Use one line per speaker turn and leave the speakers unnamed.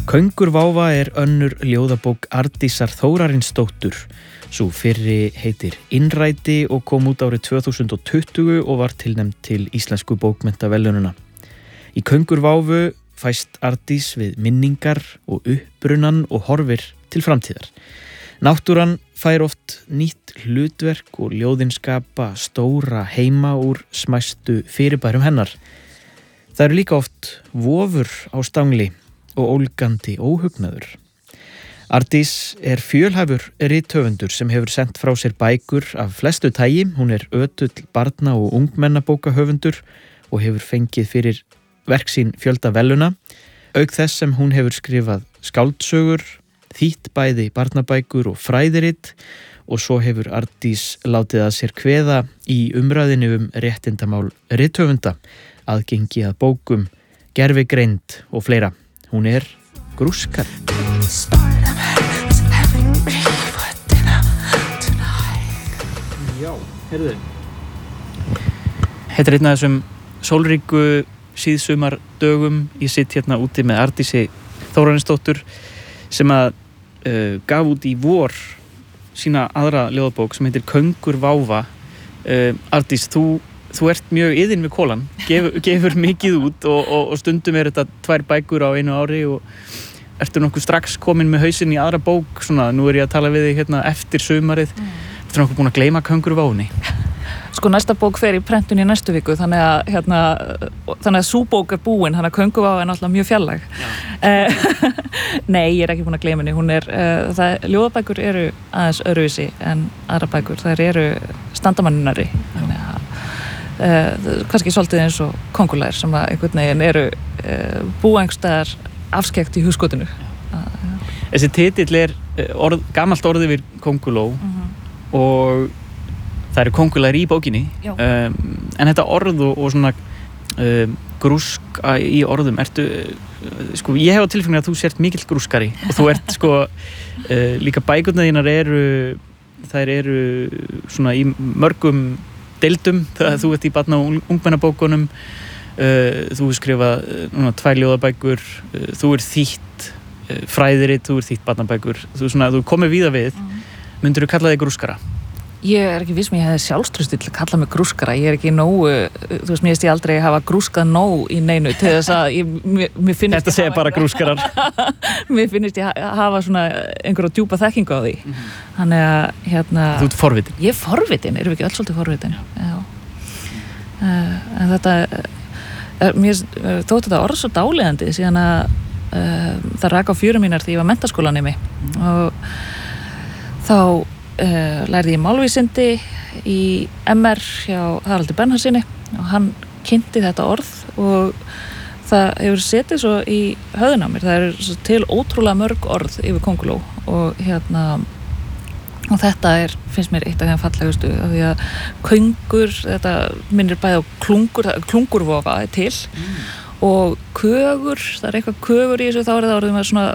Köngur váfa önnur ljóðabók Arndísar Þórarinsdóttur. Sú fyrri heitir Innræti og kom út árið 2020 og var tilnefnd til Íslensku bókmenntaverðlaunanna. Í Köngur váfu fæst Arndís við minningar og upprunann og horfir til framtíðar. Náttúran fær oft nýtt hlutverk og ljóðin skapa stóra heima úr smæstu fyrirbærum hennar. Það eru líka oft vofur á stangli og ólgandi óhugnaður. Arndís fjölhæfur rithöfundur sem hefur sent frá sér bækur af flestu tagi. Hún ötull barna- og ungmennabókahöfundur og hefur fengið fyrir verk sín fjölda verðlauna. Auk þess sem hún hefur skrifað skáldsögur, þýtt bæði barnabækur og fræðirit og svo hefur Arndís látið að sér kveða í umræðinu réttindamál rithöfunda, aðgengi að bókum, gervigreind og fleira. Hún grúskari. Já, heyrðu. Þetta einn af þessum sólríku síðsumar dögum. Ég sitt hérna úti með Arndísi Þórarinsdóttur sem að gaf út í vor sína aðra ljóðabók sem heitir Köngur váfa. Arndís, þú ert mjög iðin við kolan, gefur mikið út og stundum þetta 2 bækur á einu ári og ertu nokkuð strax komin með hausinn í aðra bók, svona, nú ég að tala við þig hérna eftir sumarið. Ertu nokkuð búin að gleyma Köngur váfunni?
Sko næsta bók fer í prentun í næstu viku, þannig að sú bók búin, þannig að Köngur váfa náttúrulega mjög fjarlæg. Nei, ég ekki búin að gleyma henni. Ljóðabækur eru aðeins öðruvísi en aðra bækur, þær eru standamannunari, þannig að kannski svolítið eins og kóngulær sem að einhvern veginn eru búa einhverstaðar afskekt í hugskotinu.
Þessi titill gamalt orð yfir kónguló og það eru kóngulær í bókinni, en þetta orð og svona grúsk í orðum, sko, ég hef á tilfenginu að þú sért mikill grúskari og þú ert sko líka bækurnar þínar þær eru svona í mörgum deildum, þú ert í barna- og ungmennabókunum, þú hefur skrifað 2 ljóðabækur, þú þýtt fræðirit, þú þýtt barnabækur, þú komið víða við. Myndirðu kalla þig grúskara?
Ég ekki viss mér ég hefði sjálfstrausti til að kalla mig grúskara. Ég ekki nógu, þú veist, mér finnst ég aldrei hafa grúskað nóg í neinu til þess að mér finnst
þetta segja bara grúskarar.
Mér finnst ég hafa svona einhverja djúpa þekkingu á því. Þannig að
Þú ert forvitin?
Ég forvitin, erum við ekki öll svolítið forvitin? Já. En þetta mér þótti þetta orð svo dáleiðandi síðan að það rak á fjörum mínar þegar ég var menntaskólanemi og þá lærði ég málvísindi í MR hjá Haraldi Bernharðssyni og hann kynnti þetta orð og það hefur setið svo í höfðinu á mér. Það eru til ótrúlega mörg orð yfir kónguló og og þetta finnst mér eitt af þeim fallegustu af því að köngur, þetta minnir bæði á klungurvofa til og kögur, það eitthvað kögur í þessu, þá það orðið með svona